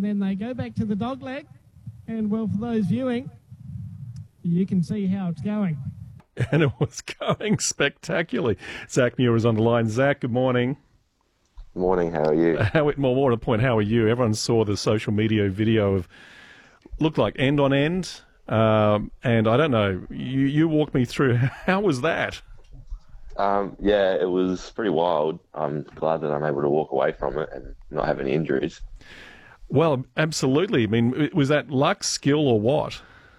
then they go back to the dogleg. And, well, for those viewing, you can see how it's going. And it was going spectacularly. Zach Muir is on the line. Zach, good morning. Morning, how are you? More to the point, how are you? Everyone saw the social media video of, looked like end on end. And I don't know, you walked me through. How was that? Yeah, it was pretty wild. I'm glad that I'm able to walk away from it and not have any injuries. Well, absolutely. I mean, was that luck, skill, or what?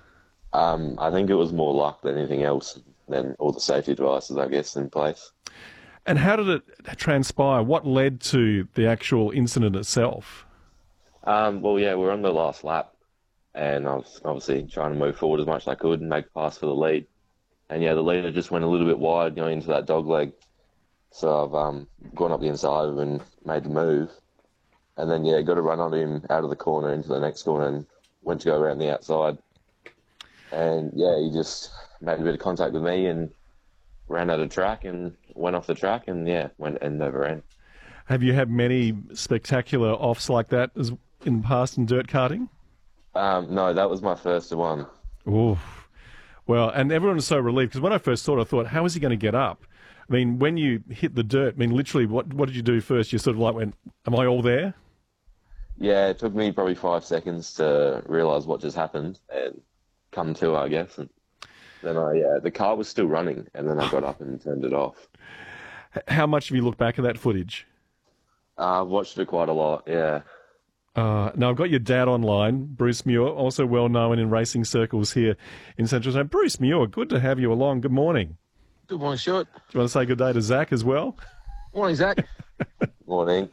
I think it was more luck than anything else, than all the safety devices, I guess, in place. And how did it transpire? What led to the actual incident itself? Well, yeah, we're on the last lap, and I was obviously trying to move forward as much as I could and make a pass for the lead. And yeah, the leader just went a little bit wide going into that dog leg. So I've gone up the inside of him and made the move. And then, yeah, got to run onto him out of the corner into the next corner and went to go around the outside. And yeah, he just made a bit of contact with me and ran out of track and went off the track and yeah, went end over end. Have you had many spectacular offs like that as in the past in dirt karting? No, that was my first one. Ooh. Well, and everyone was so relieved because when I first saw it, I thought, how is he going to get up? I mean, when you hit the dirt, I mean, literally, what did you do first? You sort of like went, am I all there? Yeah, it took me probably 5 seconds to realise what just happened and come to, I guess. And then the car was still running, and then I got up and turned it off. How much have you looked back at that footage? I've watched it quite a lot, yeah. Now, I've got your dad online, Bruce Muir, also well known in racing circles here in Central Australia. Bruce Muir, good to have you along. Good morning. Good morning, Stuart. Do you want to say good day to Zach as well? Morning, Zach. Morning.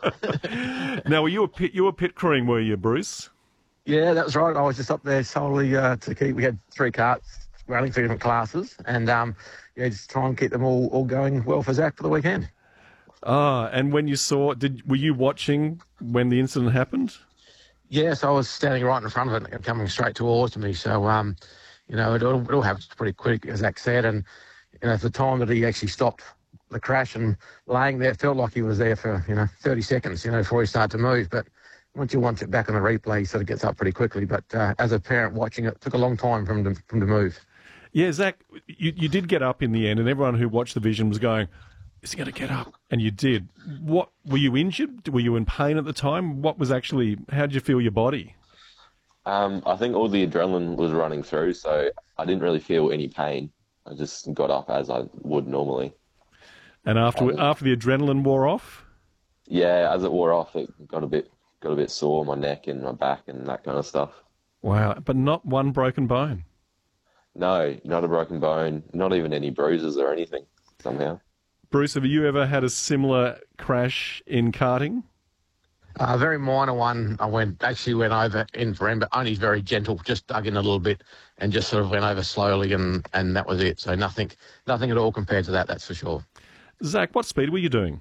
Now, were you were pit crewing, were you, Bruce? Yeah, that was right. I was just up there solely to keep. We had 3 carts running for different classes, and just try and keep them all going well for Zach for the weekend. And when you saw, were you watching when the incident happened? Yes, I was standing right in front of it, coming straight towards me. So, it all happened pretty quick, as Zach said, and at the time that he actually stopped the crash and laying there, it felt like he was there for 30 seconds, before he started to move. But once you watch it back on the replay, he sort of gets up pretty quickly. But as a parent watching it, took a long time for him to move. Yeah, Zach, you did get up in the end, and everyone who watched the vision was going, is he going to get up? And you did. What, were you injured? Were you in pain at the time? How did you feel your body? I think all the adrenaline was running through, so I didn't really feel any pain. I just got up as I would normally. And after the adrenaline wore off? Yeah, as it wore off, it got a bit sore, my neck and my back and that kind of stuff. Wow, but not one broken bone? No, not a broken bone, not even any bruises or anything, somehow. Bruce, have you ever had a similar crash in karting? A very minor one. I went over in for him, but only very gentle, just dug in a little bit and just sort of went over slowly and that was it. So nothing at all compared to that, that's for sure. Zach, what speed were you doing?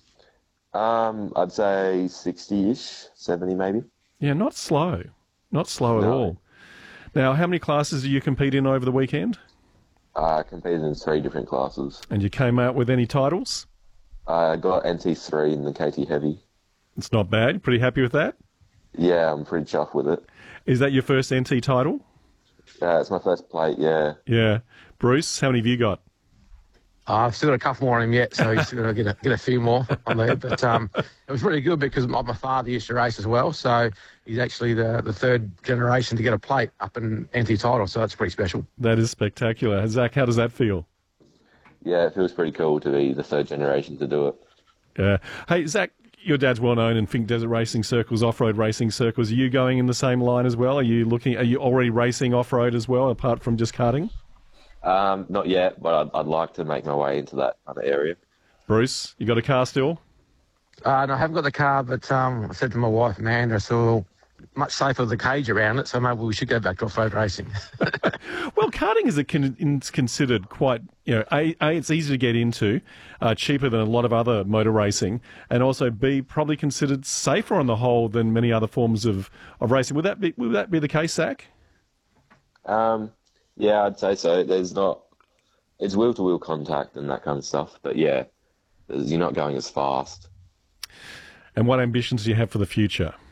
I'd say 60-ish, 70 maybe. Yeah, not slow. Not slow at all. Now, how many classes do you compete in over the weekend? I competed in 3 different classes. And you came out with any titles? I got NT3 in the KT Heavy. It's not bad. Pretty happy with that? Yeah, I'm pretty chuffed with it. Is that your first NT title? It's my first plate, yeah. Yeah. Bruce, how many have you got? I've still got a couple more on him yet, so he's still going to get a few more on there. But it was really good because my father used to race as well, so he's actually the 3rd generation to get a plate up in NT title, so that's pretty special. That is spectacular. Zach, how does that feel? Yeah, it feels pretty cool to be the 3rd generation to do it. Yeah. Hey, Zach, your dad's well known in Finke Desert racing circles, off-road racing circles. Are you going in the same line as well? Are you already racing off-road as well, apart from just karting? Not yet, but I'd like to make my way into that other area. Bruce, you got a car still? No, I haven't got the car, but I said to my wife, Amanda, so much safer with the cage around it, so maybe we should go back to off-road racing. Well, karting is considered quite, it's easy to get into, cheaper than a lot of other motor racing, and also B, probably considered safer on the whole than many other forms of racing. Would that be the case, Zach? Yeah, I'd say so. It's wheel-to-wheel contact and that kind of stuff, but yeah, you're not going as fast. And what ambitions do you have for the future?